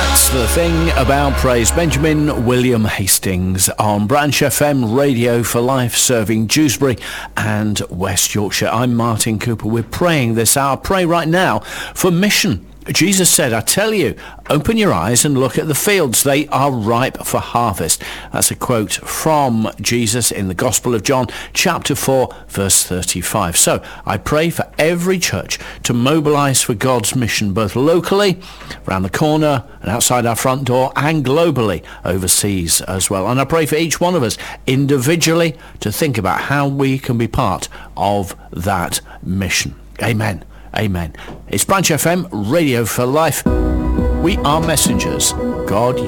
That's the thing about praise. Benjamin William Hastings on Branch FM Radio for Life, serving Dewsbury and West Yorkshire. I'm Martin Cooper. We're praying this hour. Pray right now for mission. Jesus said, I tell you, open your eyes and look at the fields. They are ripe for harvest. That's a quote from Jesus in the Gospel of John, chapter 4, verse 35. So I pray for every church to mobilize for God's mission, both locally, around the corner and outside our front door, and globally, overseas as well. And I pray for each one of us individually to think about how we can be part of that mission. Amen. Amen. It's Branch FM, Radio for Life. We are messengers God